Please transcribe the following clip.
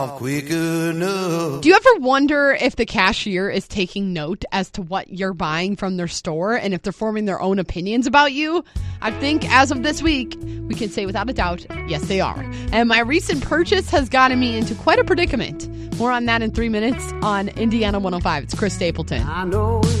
quick enough. Do you ever wonder if the cashier is taking note as to what you're buying from their store and if they're forming their own opinions about you? I think as of this week, we can say without a doubt, yes, they are. And my recent purchase has gotten me into quite a predicament. More on that in 3 minutes on Indiana 105. It's Chris Stapleton. I know